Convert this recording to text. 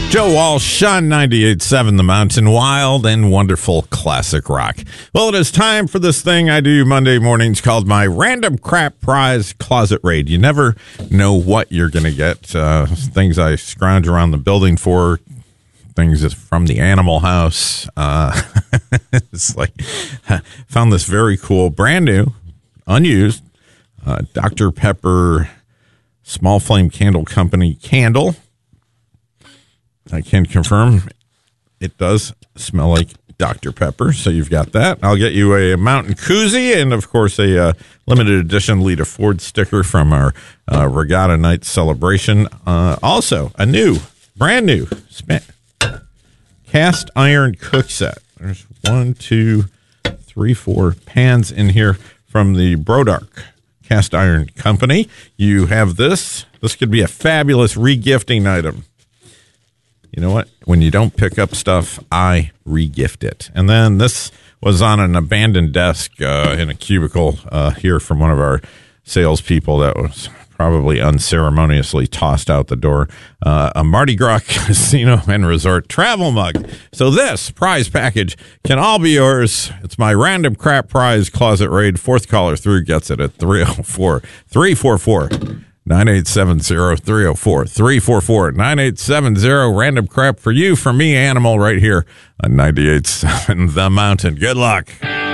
Joe Walsh on 98.7 The Mountain, wild and wonderful classic rock. Well, it is time for this thing I do Monday mornings called my Random Crap Prize Closet Raid. You never know what you're going to get. Things I scrounge around the building for, things from the Animal House. It's like, found this very cool, brand new, unused, Dr. Pepper Small Flame Candle Company candle. I can confirm it does smell like Dr. Pepper, so you've got that. I'll get you a Mountain Koozie and, of course, a limited edition Lita Ford sticker from our Regatta Night celebration. Also, a brand new cast iron cook set. There's 1, 2, 3, 4 pans in here from the Brodark Cast Iron Company. You have this. This could be a fabulous regifting item. You know what? When you don't pick up stuff, I re-gift it. And then this was on an abandoned desk in a cubicle here from one of our salespeople that was probably unceremoniously tossed out the door. A Mardi Gras Casino and Resort travel mug. So this prize package can all be yours. It's my Random Crap Prize Closet Raid. Fourth caller through gets it at 304-344. 9870-304-344-9870. Random crap for you, for me, Animal, right here on 98.7 The Mountain. Good luck.